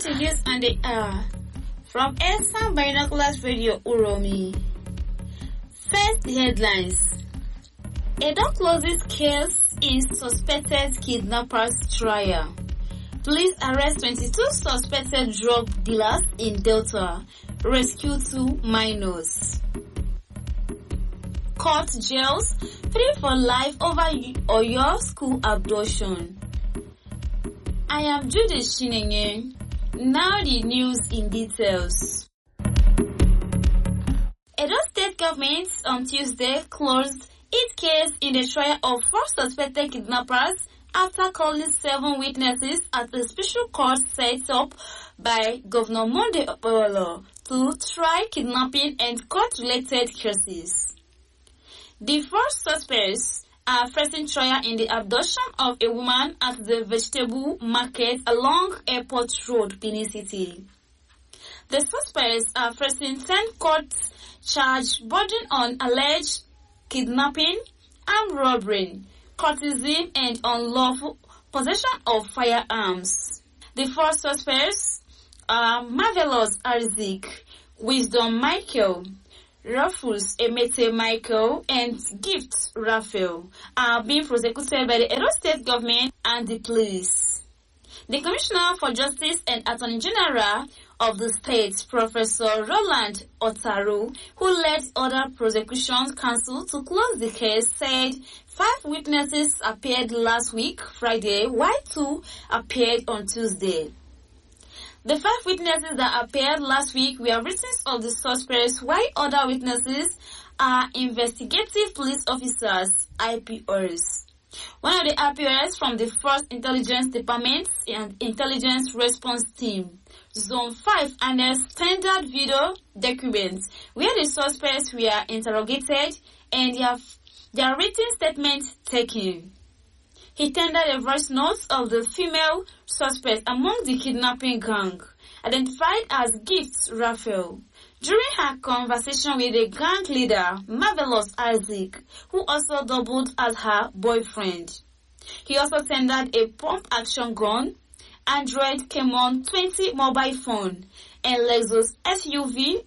to News on the Hour from Elsan Binoculars Radio Uromi. First, the headlines. Edo closes case in suspected kidnappers trial. Police arrest 22 suspected drug dealers in Delta. Rescue 2 minors. Court jails 3 for life over Oyo school abduction. I am Judith Chinenye. Now the news in details. Edo State government on Tuesday closed its case in the trial of 4 suspected kidnappers after calling 7 witnesses at a special court set up by Governor Monday Okpebholo to try kidnapping and court-related cases. The 4 suspects are facing trial in the abduction of a woman at the vegetable market along Airport Road, Benin City. The suspects are facing 10 court charges bordering on alleged kidnapping, armed robbery, courtesy, and unlawful possession of firearms. The 4 suspects are Marvelous Isaac, Wisdom Michael, Rufus Emete Michael, and Gift Raphael are being prosecuted by the Edo State government and the police. The Commissioner for Justice and Attorney General of the state, Professor Roland Otaru, who led other prosecution counsel to close the case, said 5 witnesses appeared last week, Friday, while 2 appeared on Tuesday. The 5 witnesses that appeared last week were witnesses of the suspects, while other witnesses are investigative police officers, IPOs. One of the IPOs from the 1st Intelligence Department and Intelligence Response Team, Zone 5, and a standard video document where the suspects were interrogated and their written statement taken. He tendered a voice note of the female suspect among the kidnapping gang, identified as Gift Raphael, during her conversation with the gang leader, Marvelous Isaac, who also doubled as her boyfriend. He also tendered a pump-action gun, Android Camon 20 mobile phone, and Lexus SUV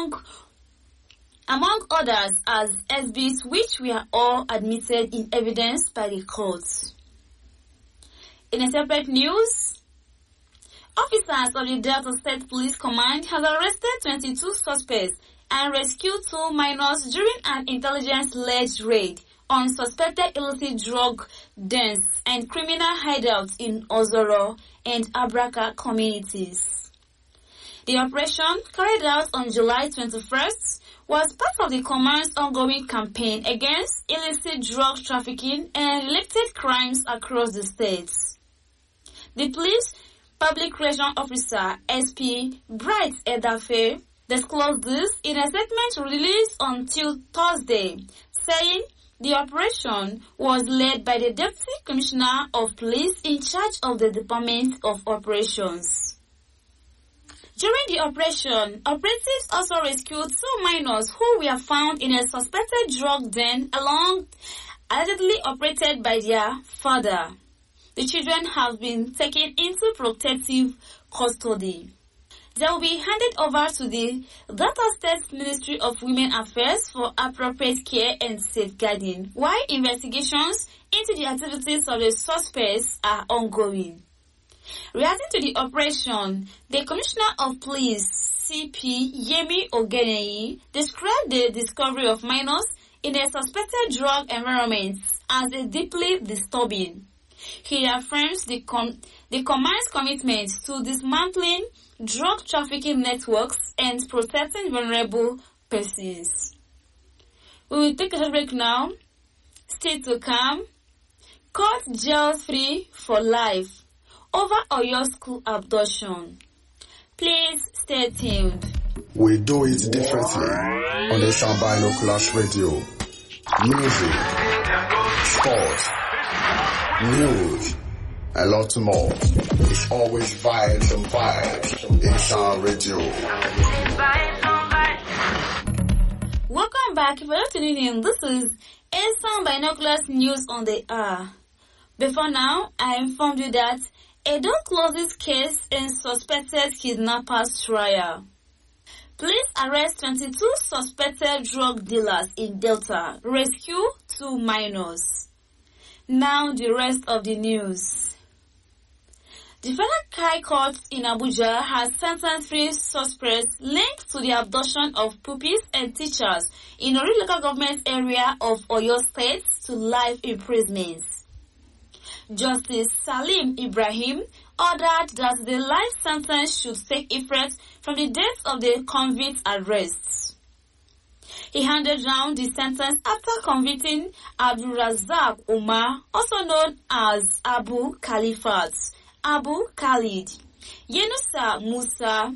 among others as exhibits, which were all admitted in evidence by the courts. In a separate news, officers of the Delta State Police Command have arrested 22 suspects and rescued 2 minors during an intelligence-led raid on suspected illicit drug dens and criminal hideouts in Ozoro and Abraka communities. The operation, carried out on July 21st, was part of the command's ongoing campaign against illicit drug trafficking and related crimes across the states. The police public relations officer, SP Bright Edafe, disclosed this in a statement released on Thursday, saying the operation was led by the Deputy Commissioner of Police in charge of the Department of Operations. During the operation, operatives also rescued 2 minors who were found in a suspected drug den allegedly operated by their father. The children have been taken into protective custody. They will be handed over to the Delta State Ministry of Women Affairs for appropriate care and safeguarding, while investigations into the activities of the suspects are ongoing. Reacting to the operation, the Commissioner of Police, CP Yemi Ogeneyi, described the discovery of minors in a suspected drug environment as a deeply disturbing. He affirms the command's commitment to dismantling drug trafficking networks and protecting vulnerable persons. We will take a break now. Still to come, court jail 3 for life over Oyo school abduction. Please stay tuned. We do it differently on the Elsan Binoculars Radio. Music, sports, news, a lot more. It's always vibes and vibes in Elsan Radio. Welcome back. If you're tuning in, this is Elsan Binoculars News on the Hour. Before now, I informed you that Edo closes case in suspected kidnappers trial. Police arrest 22 suspected drug dealers in Delta. Rescue 2 minors. Now the rest of the news. The Federal High Court in Abuja has sentenced 3 suspects linked to the abduction of pupils and teachers in Ori local government area of Oyo State to life imprisonment. Justice Salim Ibrahim ordered that the life sentence should take effect from the date of the convict's arrest. He handed down the sentence after convicting Abdul Razak Umar, also known as Abu Khalifat, Abu Khalid, Yenusa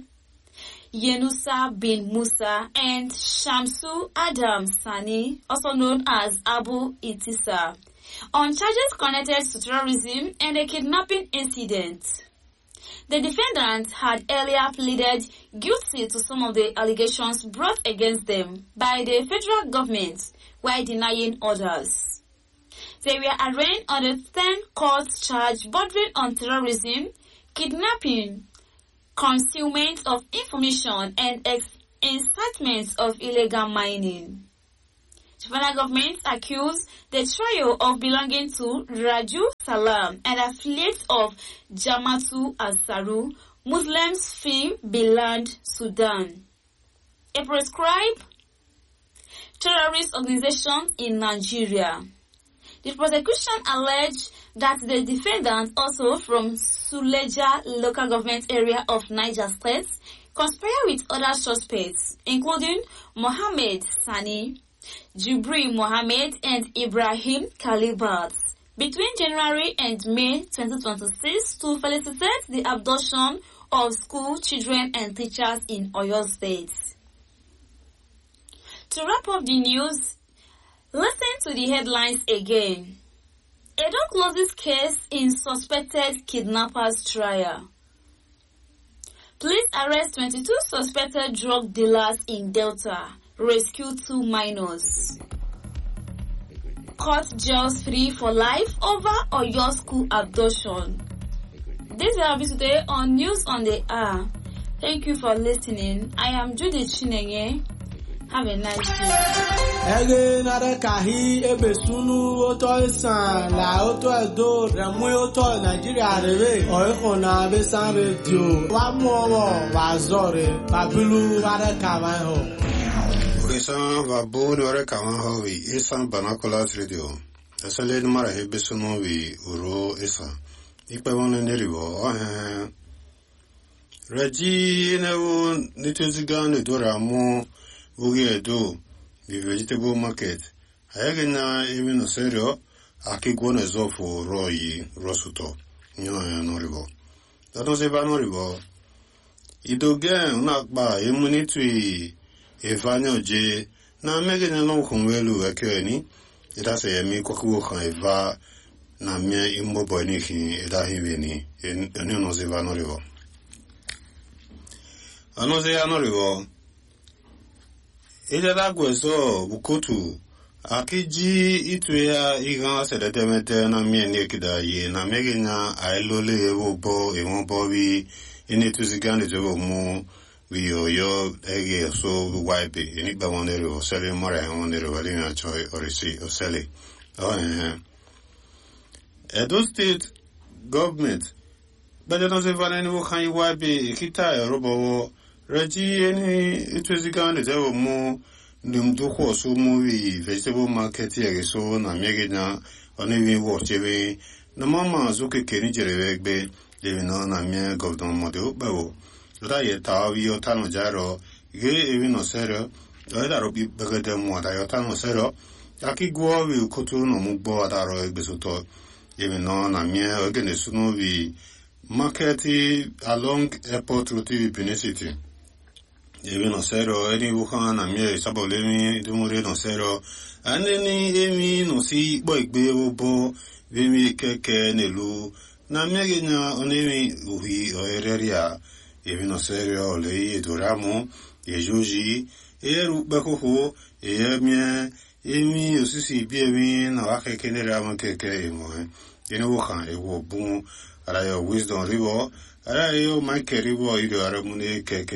bin Musa, and Shamsu Adam Sani, also known as Abu Itisa, on charges connected to terrorism and a kidnapping incident. The defendants had earlier pleaded guilty to some of the allegations brought against them by the federal government while denying others. They were arraigned on the 10 court charge bordering on terrorism, kidnapping, concealment of information, and incitement of illegal mining. The federal government accused the trio of belonging to Raju Salam, an affiliate of Jamatu Asaru, Muslims Fi Biland, Sudan, a proscribed terrorist organization in Nigeria. The prosecution alleged that the defendants, also from Suleja local government area of Niger State, conspired with other suspects, including Mohammed Sani, Jibril Mohammed, and Ibrahim Kalibat, between January and May 2026 to facilitate the abduction of school children and teachers in Oyo State. To wrap up the news, listen to the headlines again. Edo closes case in suspected kidnappers trial. Police arrest 22 suspected drug dealers in Delta. Rescue 2 minors. Court jails 3 for life over Oyo school abduction. This will be today on News on the Hour. Thank you for listening. I am Judith Chinenye. Have a nice day. Ege nare kahi ebe sunu oto isan la oto edo remu oto Nigeria rebe oiko na besan radio wa mu owo wa zore babilu nare kawan ho. Isan va bo nare kawan ho wi isan banakolas radio. Asale mara hebe sunu wi uro isan. Ipe wona neriwo Raji newo nitezigane dora mu Ugi do the vegetable market. Ayagina even a serio, Akigona Zofo Roy Rosuto. Noribo. That was a vanoribo. Ido gen not by immunity Evanio J. Now making a no convelu a curny. It has a me cocoa eva na me immobile niki edahivini in Nunos Evanoribo. Anose Anoribo. Ida gweso bukutu akiji itu ya igan sedetemete na miene kida ye na megenya ailole ebo ewon bi ini tuzigande to mu wi oyo ege so wipe ini ba wonere o sele more wonere wali na choi orisi o sele Edo State government but don't say vaneni wo kan wipe kita robo Raji any it was again as ever more Dumduko so movie vegetable market here so na megina on even watch away. No mama zuke kenijere living on a mere golden model babo. Raya tavi or tano jaro, gay even no sero, either be bigger than what I otano sero. Aki go will kotu no mubo adaro besoto, even on a mere against movie market along airport route Benicity. Even no zero, any Wuhan, and me, Sabolemi, Dumure no zero, and any Emi no see, boy, Bebo, Vimi, Keke, Nelu, Namegina, Onemi, Uhi, or Ereria, even no zero, Lei, Duramo, Yejuji, Eru Bakuho, Emia, Emi, Usisi, Biemi, no Ake, Kenera, Keke, Emo, in Wuhan, a boom, arayo wisdom ribo arayo Michael ribo ido aramune ke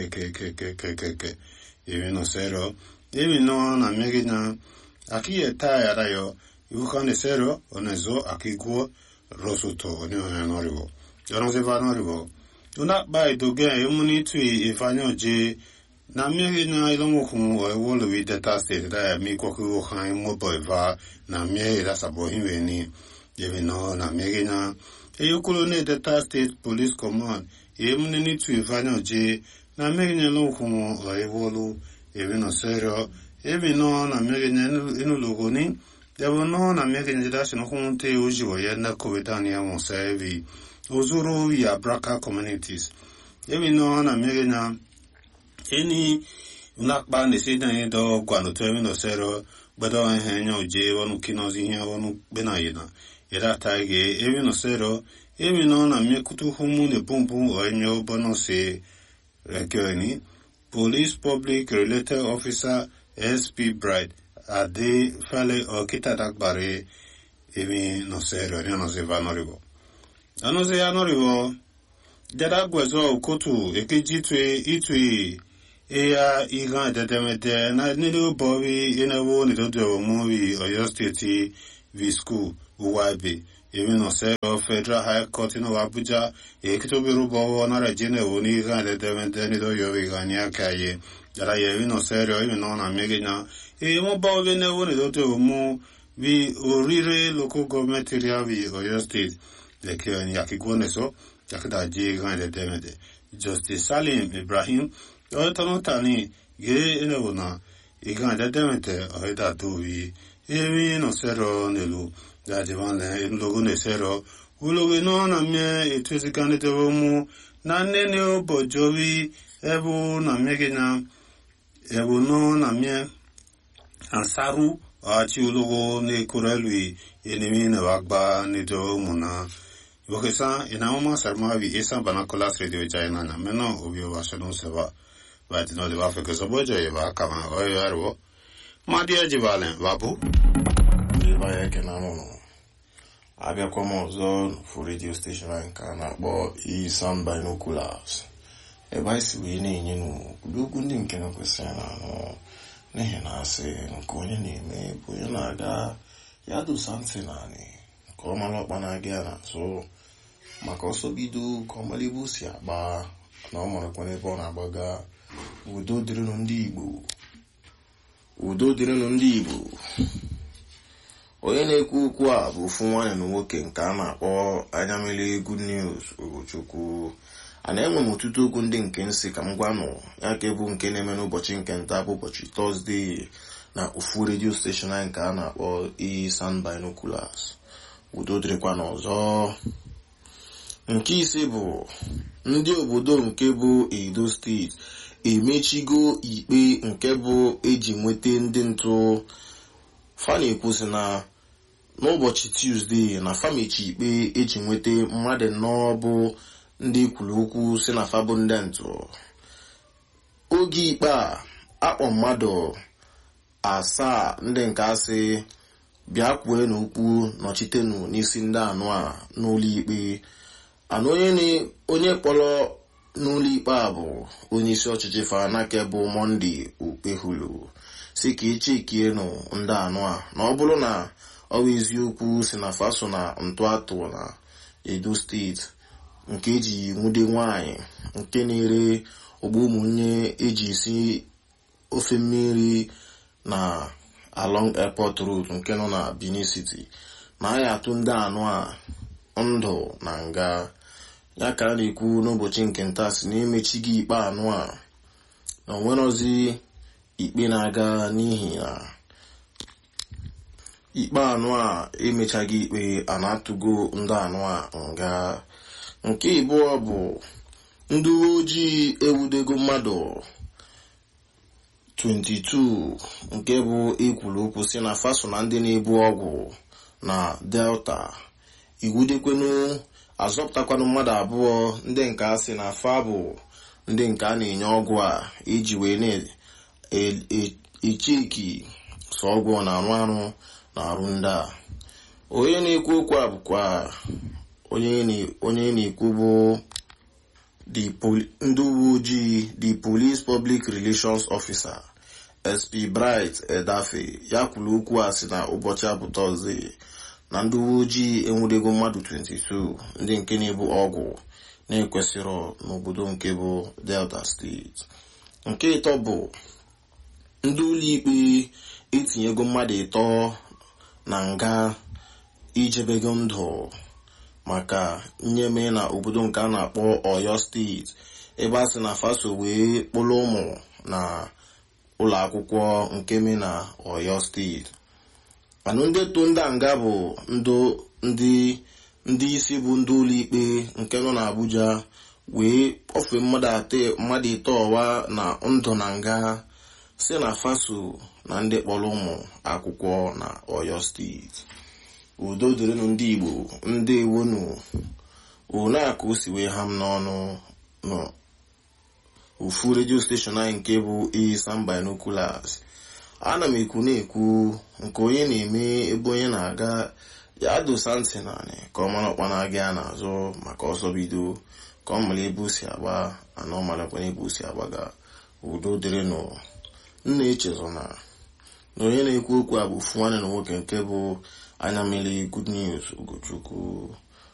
even no zero even no na megina aki eta arayo yukane zero onezo akiguo rosuto oni no ribo yono se va no ribo una ba idoge emuni tu ifanyo je na megina ilongo kumu wolo wi data state da mi koku khan mo boiva na me ra sabo hinweni even no na megina Eyukulone Delta State Police Command, Yemuni to Ivano J, Namegin Lokumo or Evolu, Evino Sero, Evino, Namegin Inulogoni, there were no Namegin Dash and Hunte Uji or Yenda Covetania Monsevi, Uzuru Yabraka communities. Evino, Namegina, any Nakban is in a dog, Guano Termino Sero, but on Henyo J, one Kinos in here, one Benayina. Yera taige evi no sero evi no na mekutu humu ne pumpu o enyo bono se rekioni Police Public Related Officer SP Bright ade fale o kitadak bare evi no sero no se vanoribo ano se anoribo jada gwezo kotu ekejitwe itwe eya igan dedemede na nilu bowi enewo ni dodo movie Oyo State v school UYB even no Sero Federal High Court in Abuja ekitobiru bo na rejine oni ga de devente do yo igania kaye dara ye no Sero even no na megina mo ba we ne woni do to mu vi orire local government area vi Oyo State de ke ni akigone so yakda je ga de devente Justice Salim Ibrahim o tono tani ge ene wona iga de devente o da do vi even no Sero nelu da divane in logo ne sero ulogo no na me etwezi kanete mu na nene obojowi ebu na megena ebu no na me ansaru achi ulogo ne kurelui enemi na wagba ne do muna yokesa ina mama sarmavi esa banakola radio jaina na meno obio washono seba but no de va fe que so bojo e va kama o yaro ma dia jivalen babu ba yake na no abịakwa m ọzọ for radio station anyị ka na-akpọ Sound Binoculars ebe anyị si wee na-enye n'okwu ndị nke na kwesịrị na anụ n'ihi na asị nke onye na-eme bụ onye na-aga ya dosa ntị naanị ka ọ mara ọkpa na-aga ya n'azụ maka ọsọ bido ka ọ mara ebe o si agba na ọ marakwa n'ebe ọ na-agbaga udo dịrịnụ ndị Igbo onye na-ekwu okwu a bụ ofu nwaanyị na nwoke nke a na-akpọ anya mmiri Good News Ugochukwu a na-enwe m ọtụtụ okwu ndị nke nsị ka m gwanụ ya ka bụ nke na-eme n'ụbọchị nke nta bụ ụbọchị Tọzdee na ofu redio steshọn anyị nke a na-akpọ Sound Binoculars udo dịrịkwa n'ọzọ. Nke ise bụ ndị obodo nke bụ Edo steeti emechigo ikpe nke bụ eji nweta ndị ntụ fa na-ekwusi na n'ụbọchị Tuesday na famechi ikpe eji nweta mmadụ nnọọ bụ ndị kwuru okwu si na fa bụ ndị ntụ. Oge ikpe a akpọ mmadụ 7 ndị nke asị bịa kwue n'okwu nọchitenụ n'isi ndị anụ a n'ụlọ ikpe. Anụ onye kpọrọ n'ụlọ ikpe a bụ onye isi ọchịchị Fanake bụ Monday Okpehulu si ka echekienụ ndị anụ a na ọ bụrụ na ọ bụ eziokwu si na faso na ntụ atụ na Edo steeti nke eji nwude nwanyị nke na-ere ogbo ụmụnne eji esi ofe mmiri na along airport road nke nọ na Benin City na ya atụ ndị anụ a ndụ na nga ya ka a na-ekwu n'ụbọchị nke nta si na-emechighị ikpe anụ a na onwerozi ikpe na-aga n'ihi na ikpe anụ a emechaghị ikpe a na-atụgo ndị anụ a nga. Nke ịbụọ bụ ndị uwe ojii ewudego mmadụ 22 nke bụ ekwuru okwu si na faso na ndị na-ebu ọgwụ na Delta iwudekwenu azọpụtakwanụ mmadụ 2 ndị nke a sị na fa bụ ndị nke a na-enye ọgwụ a iji wee na-echeki sọ ọgwụ na arụ na arụ ndị a. Onye na-ekwu okwu a bụkwa onye na-ekwu bụ ndị uwe ojii the police public relations officer SP Bright Edafe ya kwuru okwu a sị na ụbọchị abụ Tọzdee na ndị uwe ojii enwudego mmadụ 22 ndị nke na-ebu ọgwụ na-ekwesịrọ n'obodo nke bụ Delta steeti. Nke ịtọ bụ ndị ụlọikpe etinyego mmadụ 3 na nga ijebego ndụ maka nyeme na obodo nke a na-akpọ Oyo steeti ebe a sị na faso wee kpụrụ ụmụ na ụlọ akwụkwọ nke me na Oyo steeti. Anụ ndị to ndị nga bụ ndị isi bụ ndị ụlọikpe nke nọ n'Abuja wee kpọfee mmadụ 3 ọwa na ndụ na nga si na faso na ndị kpọrọ ụmụ akwụkwọ na Oyo steeti. Udo dịrịnụ ndị Igbo, ndị ewonu one a ka o si wee ha m n'ọnụ n'ofu redio steshọn anyị nke bụ Isam Binoculars. Ana m ekwu na-ekwu nke onye na-eme ebe onye na-aga ya dosa ntị naanị ka ọ mara ọkpa na-aga ya n'azụ maka ọsọ bido ka ọ mara ebe o si agba ana ọ marakwana ebe o si agbaga. Udo dịrịnụ. Nna echezona na onye na-ekwu okwu a bụ ofu nwanne na nwoke nke bụ Anya Mmiri Good News Ugochukwu.